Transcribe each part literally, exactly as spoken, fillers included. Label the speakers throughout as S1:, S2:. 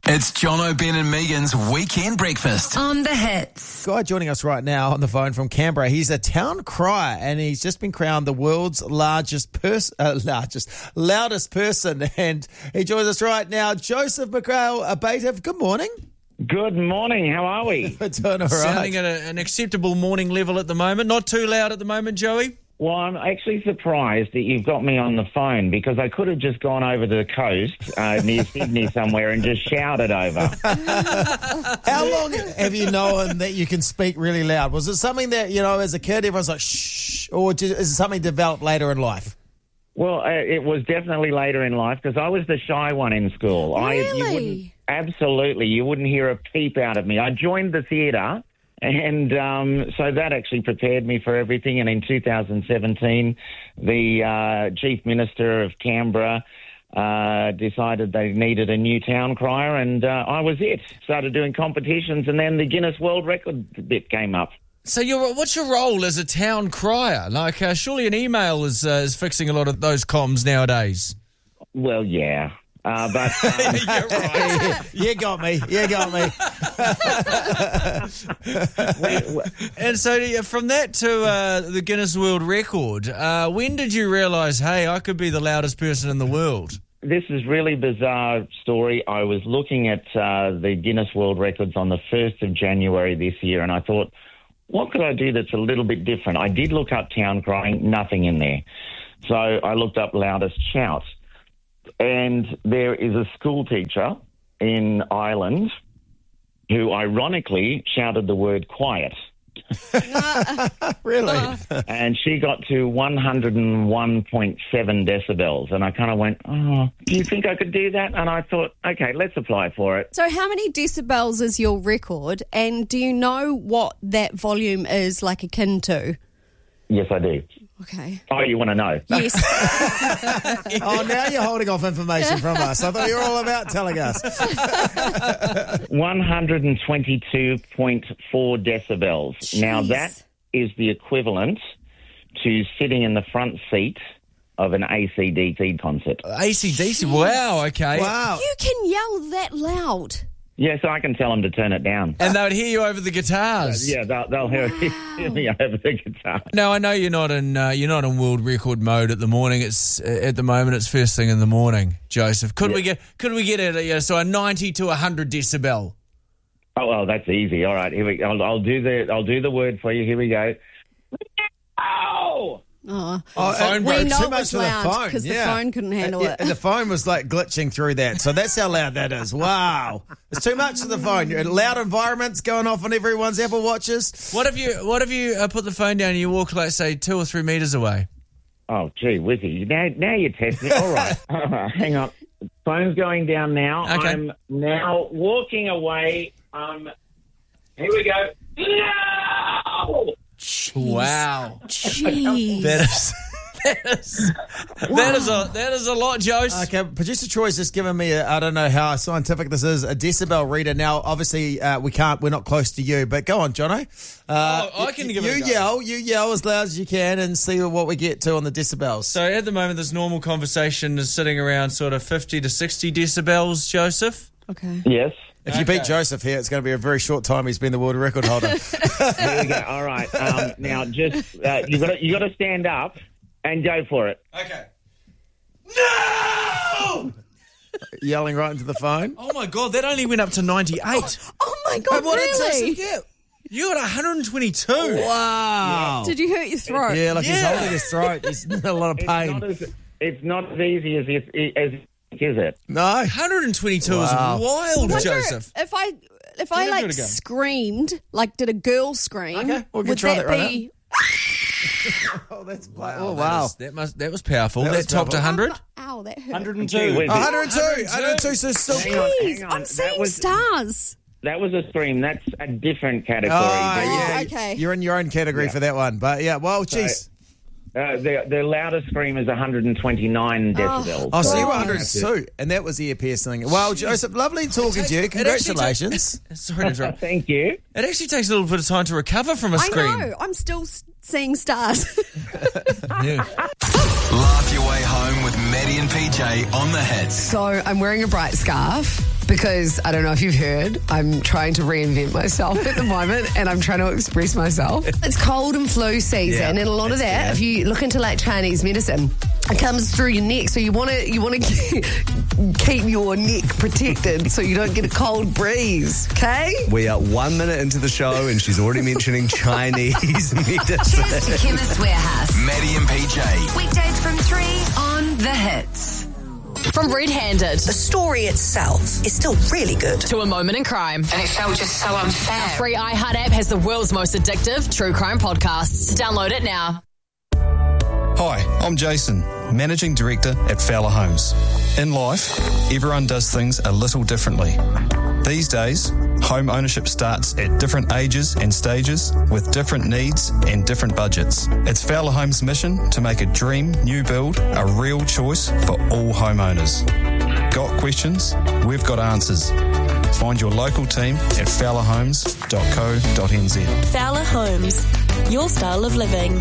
S1: It's Jono, Ben and Megan's Weekend Breakfast.
S2: On the Hits.
S3: Guy joining us right now on the phone from Canberra. He's a town crier and he's just been crowned the world's largest person, uh, largest, loudest person. And he joins us right now. Joseph McGrail Abative. Good morning.
S4: Good morning. How are we?
S3: We're doing all right.
S5: Sounding at a, an acceptable morning level at the moment. Not too loud at the moment, Joey.
S4: Well, I'm actually surprised that you've got me on the phone because I could have just gone over to the coast uh, near Sydney somewhere and just shouted over.
S3: How long have you known that you can speak really loud? Was it something that, you know, as a kid, everyone's like, shh, or is it something developed later in life?
S4: Well, uh, it was definitely later in life because I was the shy one in school.
S2: Really?
S4: I, you wouldn't, absolutely. You wouldn't hear a peep out of me. I joined the theatre. And um, so that actually prepared me for everything. And in two thousand seventeen, the uh, Chief Minister of Canberra uh, decided they needed a new town crier, and uh, I was it. Started doing competitions, and then the Guinness World Record bit came up.
S5: So you're, what's your role as a town crier? Like, uh, surely an email is uh, is fixing a lot of those comms nowadays.
S4: Well, yeah. Uh, but um,
S5: You're right.
S3: You got me. You got me.
S5: And so yeah, from that to uh, the Guinness World Record, uh, when did you realise, hey, I could be the loudest person in the world?
S4: This is really bizarre story. I was looking at uh, the Guinness World Records on the first of January this year, and I thought, what could I do that's a little bit different? I did look up town crying, nothing in there. So I looked up loudest shout. And there is a school teacher in Ireland who ironically shouted the word quiet.
S3: Really?
S4: And she got to one hundred one point seven decibels. And I kind of went, oh, do you think I could do that? And I thought, okay, let's apply for it.
S6: So how many decibels is your record? And do you know what that volume is like akin to?
S4: Yes, I do.
S6: Okay.
S4: Oh, you want to know?
S6: Yes.
S3: Oh, now you're holding off information from us. I thought you were all about telling us.
S4: one hundred twenty-two point four decibels.
S6: Jeez.
S4: Now, that is the equivalent to sitting in the front seat of an A C D C concert.
S5: A C D C, wow, okay.
S3: Wow.
S6: You can yell that loud.
S4: Yes, I can tell them to turn it down.
S5: And they would hear you over the guitars.
S4: Yeah, they'll, they'll hear, hear me over the guitar.
S5: Now I know you're not in uh, you're not in world record mode at the morning. It's uh, at the moment it's first thing in the morning, Joseph. Could
S4: Yeah.
S5: we get could we get it? Uh, yeah, so a ninety to a hundred decibel.
S4: Oh well, that's easy. All right, here we. I'll, I'll do the. I'll do the word for you. Here we go. Oh.
S6: Oh,
S3: Oh,
S5: The phone
S3: it-
S5: broke.
S6: we know
S3: too
S6: it
S3: much
S6: was
S3: for the
S6: loud
S3: phone,
S6: because
S3: yeah.
S6: the phone couldn't handle
S3: Yeah,
S6: it.
S3: and the phone was like glitching through that. So that's how loud that is. Wow. It's too much for the phone. You're in loud environments going off on everyone's Apple Watches.
S5: What if you what if you uh, put the phone down and you walk like say two or three meters away?
S4: Oh, gee, whizzy. Now, now you're testing. All right. Hang on. Phone's going down now.
S5: Okay.
S4: I'm now walking away. Um, here we go. No!
S5: Wow,
S6: Jeez.
S5: that is that is that is a that is a lot, Jose.
S3: Okay, producer Troy's just given me, a, I don't know how scientific this is, a decibel reader. Now, obviously, uh, we can't, we're not close to you, but go on, Jono. Uh,
S5: Oh, I can
S3: y-
S5: give it
S3: You
S5: a go.
S3: yell, you yell as loud as you can and see what we get to on the decibels.
S5: So at the moment, this normal conversation is sitting around sort of fifty to sixty decibels, Joseph.
S6: Okay.
S4: Yes.
S3: If you
S5: Okay.
S3: beat Joseph here, it's going to be a very short time he's been the world record holder.
S4: Here we go. All right. Um, now, just uh, you got you got to stand up and go for it.
S5: Okay. No!
S3: Yelling right into the phone.
S5: Oh my God, that only went up to ninety-eight.
S6: Oh my God,
S5: What did
S6: really?
S5: Joseph get? You got one hundred twenty-two.
S3: Wow.
S6: Did you hurt your throat?
S3: Yeah, like he's
S5: Yeah.
S3: holding his throat. He's in a lot of
S4: It's
S3: pain.
S4: not as it's not as easy as it as is it?
S3: No.
S5: one hundred twenty-two
S3: Wow.
S5: is wild,
S6: I wonder
S5: Joseph.
S6: if I if I
S5: Give it
S6: like
S5: a go.
S6: screamed, like did a girl scream,
S3: Okay, we can
S6: would
S3: try
S6: that,
S3: that right
S6: be?
S3: Oh, that's
S5: Wow,
S3: oh,
S5: that
S3: wow.
S5: is- That, must that was powerful.
S3: That
S5: That,
S3: was
S5: topped
S3: powerful.
S5: one hundred.
S6: Ow, that hurt.
S4: one hundred two.
S3: one hundred two.
S5: one hundred two.
S3: one hundred two, so still.
S4: Hang on,
S6: Jeez,
S4: hang on.
S6: I'm
S4: That
S6: seeing
S4: was-
S6: stars.
S4: That was a scream. That's a different category.
S3: Oh,
S4: But
S3: yeah.
S6: okay.
S3: You're in your own category
S4: Yeah.
S3: for that one. But yeah, well, geez.
S4: Uh, the, the loudest scream is one hundred twenty-nine decibels.
S3: Oh, so you were
S6: God.
S3: one hundred two, and that was the ear piercing. Well, Joseph, lovely talking to you.
S5: It actually
S3: Congratulations.
S5: takes- Sorry to interrupt.
S4: Thank you.
S5: It actually takes a little bit of time to recover from a
S6: I
S5: scream.
S6: know. I'm still s- seeing stars.
S5: Yeah.
S1: Laugh your way home with Maddie and P J on the hits.
S2: So I'm wearing a bright scarf. because I don't know if you've heard, I'm trying to reinvent myself at the moment and I'm trying to express myself. It's cold and flu season,
S3: Yeah,
S2: and a lot of that,
S3: fair.
S2: if you look into like Chinese medicine, it comes through your neck, so you want to you want to keep your neck protected so you don't get a cold breeze. Okay?
S7: We are one minute into the show and she's already mentioning Chinese medicine.
S8: Cheers to Chemist Warehouse.
S1: Maddie and P J.
S8: Weekdays from three on The Hits.
S9: From Red Handed
S10: The story itself is still really good.
S9: to A Moment in Crime,
S10: And it felt just so unfair.
S9: our free iHeart app has the world's most addictive true crime podcasts. Download it now.
S11: Hi, I'm Jason, Managing Director at Fowler Homes. In life, everyone does things a little differently. These days, home ownership starts at different ages and stages with different needs and different budgets. It's Fowler Homes' mission to make a dream new build a real choice for all homeowners. Got questions? We've got answers. Find your local team at fowler homes dot co dot n z.
S12: Fowler Homes, your style of living.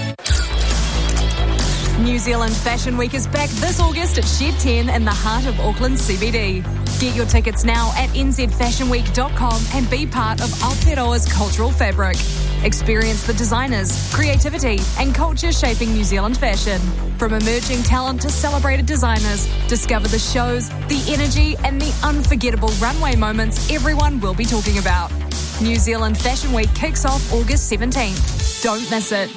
S13: New Zealand Fashion Week is back this August at Shed ten in the heart of Auckland C B D. Get your tickets now at n z fashion week dot com and be part of Aotearoa's cultural fabric. Experience the designers, creativity and culture shaping New Zealand fashion. From emerging talent to celebrated designers, discover the shows, the energy and the unforgettable runway moments everyone will be talking about. New Zealand Fashion Week kicks off August seventeenth. Don't miss it.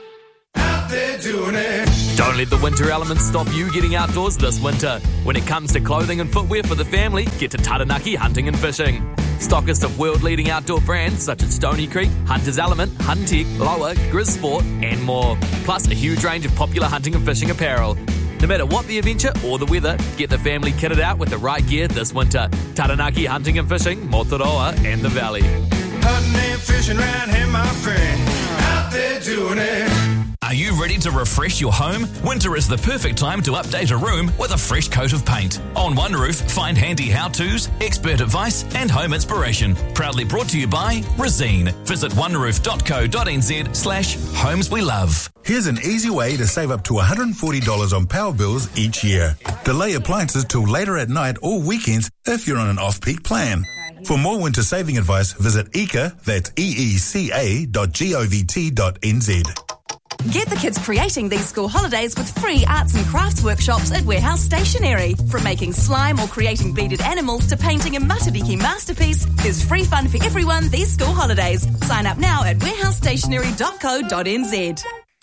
S14: Don't let the winter elements stop you getting outdoors this winter. When it comes to clothing and footwear for the family, get to Taranaki Hunting and Fishing. Stockist of world-leading outdoor brands such as Stony Creek, Hunter's Element, Huntec, Lower, Grizz Sport and more. Plus a huge range of popular hunting and fishing apparel. No matter what the adventure or the weather, get the family kitted out with the right gear this winter. Taranaki Hunting and Fishing, Motoroa and the Valley.
S15: Hunting and fishing round here, my friend. Out there doing it.
S1: Are you ready to refresh your home? Winter is the perfect time to update a room with a fresh coat of paint. On One Roof, find handy how-tos, expert advice and home inspiration. Proudly brought to you by Resene. Visit one roof dot co dot n z slash homes we love.
S16: Here's an easy way to save up to one hundred forty dollars on power bills each year. Delay appliances till later at night or weekends if you're on an off-peak plan. For more winter saving advice, visit E C A, that's E E C A dot govt dot n z.
S17: Get the kids creating these school holidays with free arts and crafts workshops at Warehouse Stationery. From making slime or creating beaded animals to painting a Matariki masterpiece, there's free fun for everyone these school holidays. Sign up now at warehouse stationery dot co dot n z.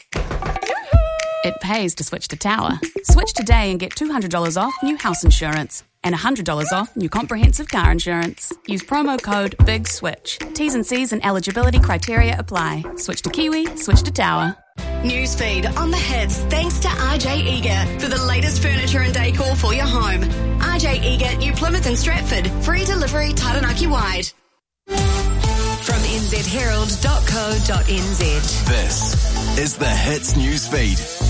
S18: It pays to switch to Tower. Switch today and get two hundred dollars off new house insurance and one hundred dollars off new comprehensive car insurance. Use promo code BIGSWITCH. T's and C's and eligibility criteria apply. Switch to Kiwi, switch to Tower.
S19: Newsfeed on the hits thanks to R J Eager for the latest furniture and decor for your home. R J Eager, New Plymouth and Stratford. Free delivery Taranaki wide.
S8: From n z herald dot co dot n z.
S1: This is the Hits Newsfeed.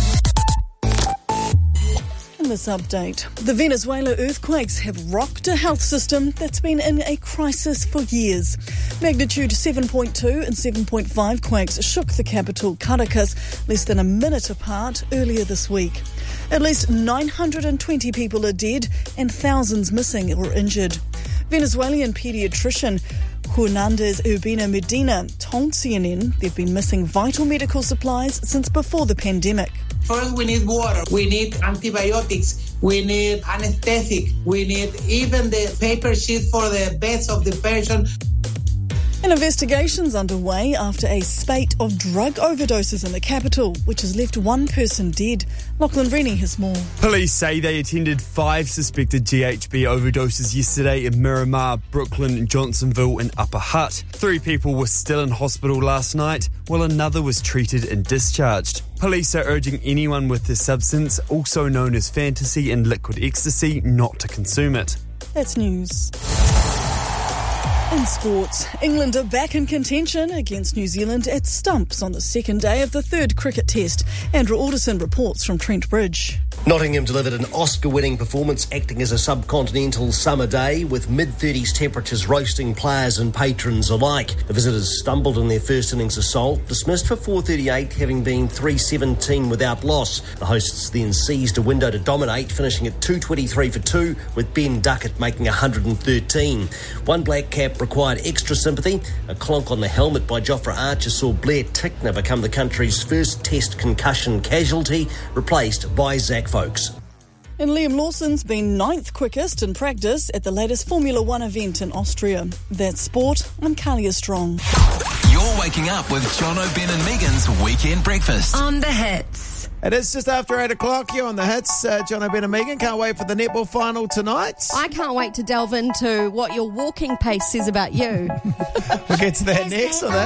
S20: In this update, the Venezuela earthquakes have rocked a health system that's been in a crisis for years. Magnitude seven point two and seven point five quakes shook the capital, Caracas, less than a minute apart earlier this week. At least nine hundred twenty people are dead and thousands missing or injured. Venezuelan paediatrician Hernandez Urbina Medina told C N N they've been missing vital medical supplies since before the pandemic.
S21: First, we need water, we need antibiotics, we need anesthetic, we need even the paper sheet for the beds of the patient.
S20: An investigation's underway after a spate of drug overdoses in the capital, which has left one person dead. Lachlan Rennie has more.
S22: Police say they attended five suspected G H B overdoses yesterday in Miramar, Brooklyn, Johnsonville and Upper Hutt. Three people were still in hospital last night, while another was treated and discharged. Police are urging anyone with this substance, also known as fantasy and liquid ecstasy, not to consume it.
S20: That's news. In sports, England are back in contention against New Zealand at Stumps on the second day of the third cricket test. Andrew Alderson reports from Trent Bridge.
S4: Nottingham delivered an Oscar-winning performance acting as a subcontinental summer day with mid-thirties temperatures roasting players and patrons alike. The visitors stumbled in their first innings assault, dismissed for four thirty-eight, having been three seventeen without loss. The hosts then seized a window to dominate, finishing at two twenty-three for two, with Ben Duckett making one hundred thirteen. One black cap required extra sympathy. A clonk on the helmet by Jofra Archer saw Blair Tickner become the country's first Test concussion casualty, replaced by Zach Folks.
S20: And Liam Lawson's been ninth quickest in practice at the latest Formula One event in Austria. That's sport. I'm Kalia Strong.
S6: You're waking up with Jono, Ben and Megan's Weekend Breakfast.
S2: On the hits.
S3: It is just after eight o'clock here on the hits. Uh, John O'Ben and Megan can't wait for the netball final tonight.
S23: I can't wait to delve into what your walking pace says about you.
S3: We'll get to that next on that.